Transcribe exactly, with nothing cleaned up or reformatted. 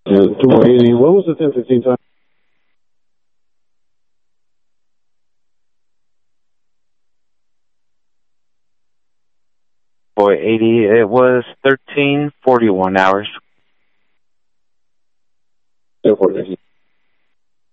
Yeah, two eighty. What was the ten fifteen time? four eighty, it was thirteen forty-one hours. Yeah, four eighty.